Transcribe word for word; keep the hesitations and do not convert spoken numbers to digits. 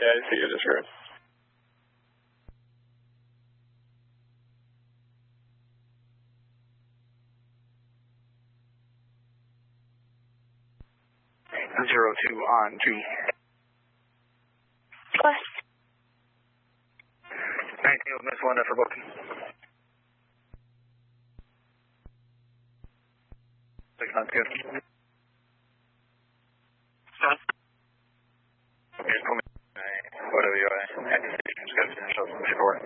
Yeah, I see you just heard. Zero two on two. Plus. nineteen with Miss Linda for booking. Six sounds good. Huh? Okay, call me. Whatever you are. Active station schedule. Paperwork.